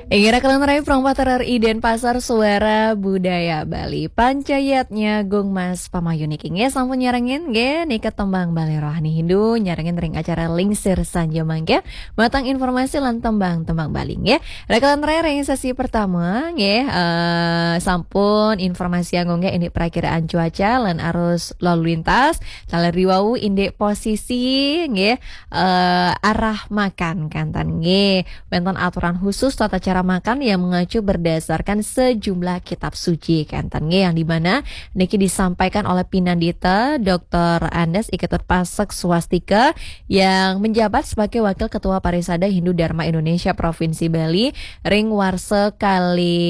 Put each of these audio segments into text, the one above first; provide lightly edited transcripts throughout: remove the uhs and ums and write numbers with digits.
Ingin kelenrai Prompt RRI Denpasar Suara Budaya Bali Pancayatnya Gung Mas Pamayunik Inge sampun nyarengin ge nika tembang Bali Rohani Hindu nyarengin ring acara Lingsir Sanja Mangke matang informasi lan tembang Bali nge. Kelenrai ring sesi pertama nge sampun informasi yang nge ini perakiraan cuaca lan arus lalu lintas taleri wau inde posisi nge arah makan kantan nge wonten aturan khusus tata cara makan yang mengacu berdasarkan sejumlah kitab suci kantan yang dimana niki disampaikan oleh Pinandita Dr. Andes Iketut Pasek Swastika yang menjabat sebagai Wakil Ketua Parisada Hindu Dharma Indonesia Provinsi Bali ring warse kali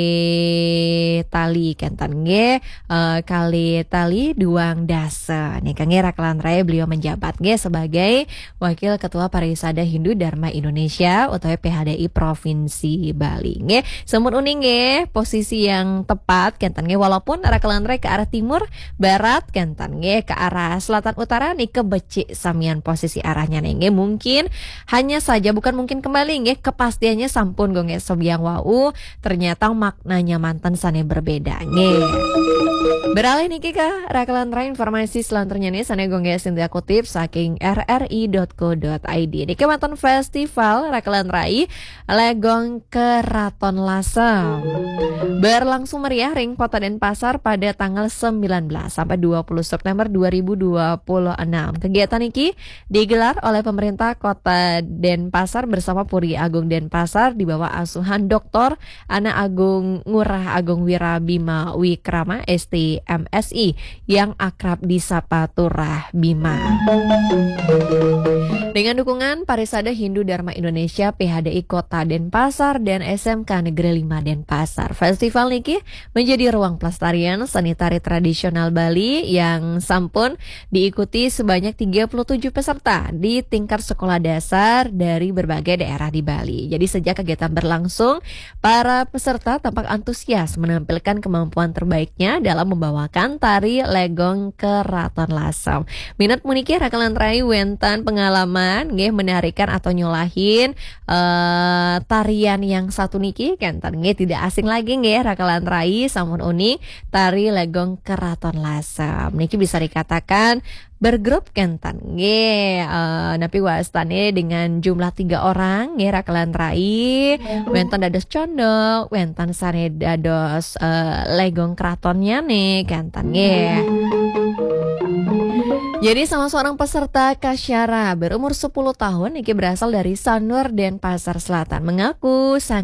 tali kantan kali tali duang dasa nih kange raklan raya beliau menjabat sebagai Wakil Ketua Parisada Hindu Dharma Indonesia atau PHDI Provinsi Bali nge. Semut uning nge posisi yang tepat kentan nge walaupun arah kelanre ke arah timur barat kentan nge ke arah selatan utara nih ke becik samian posisi arahnya nge mungkin hanya saja bukan mungkin kembali nge kepastiannya sampun gonge sobiang wau ternyata maknanya mantan sane berbeda nge. Beralih niki ke rakalantra informasi selanjutnya nih sana gonge sintia kutip saking rri.co.id niki mantan festival rakalanrai Legong Keraton Lasem berlangsung meriah ring Kota Denpasar pada tanggal 19 sampai 20 September 2026. Kegiatan ini digelar oleh pemerintah Kota Denpasar bersama Puri Agung Denpasar di bawah asuhan Dr. Ana Agung Ngurah Agung Wirabima Wikrama STMSI yang akrab disapa Turah Bima. Dengan dukungan Parisada Hindu Dharma Indonesia PHDI Kota Denpasar dan SMK Negeri 5 Denpasar. Festival niki menjadi ruang pelestarian seni tari tradisional Bali yang sampun diikuti sebanyak 37 peserta di tingkat sekolah dasar dari berbagai daerah di Bali. Jadi sejak kegiatan berlangsung, para peserta tampak antusias menampilkan kemampuan terbaiknya dalam membawakan tari Legong Keraton Lasem. Minat muniki rakalan rai wentan pengalaman nggih menarikan atau nyolahin tarian yang satu niki kentan nggih tidak asing lagi nggih rakalan rai sampun unik tari Legong Keraton Lasem. Niki bisa dikatakan bergrup kentan nggih napi wastane dengan jumlah 3 orang nggih rakalan rai wentan dados condok wentan sane dados Legong Keratonnya nih kentan nggih. Jadi sama seorang peserta Kasyara berumur 10 tahun niki berasal dari Sanur Denpasar Selatan mengaku